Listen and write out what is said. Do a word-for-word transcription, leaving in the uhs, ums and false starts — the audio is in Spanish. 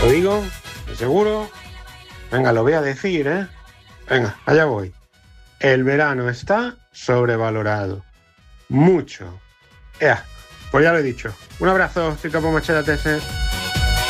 Lo digo, de seguro. Venga, lo voy a decir, ¿eh? Venga, allá voy. El verano está sobrevalorado. Mucho. Ea, pues ya lo he dicho. Un abrazo, Cito Pomachera T S.